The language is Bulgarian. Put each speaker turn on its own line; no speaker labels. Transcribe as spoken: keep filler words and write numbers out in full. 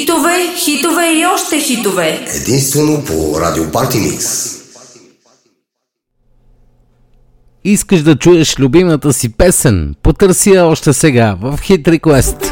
Хитове, хитове и още хитове.
Единствено по Радио Party Mix.
Искаш да чуеш любимата си песен? Потърси я още сега в Hit Request.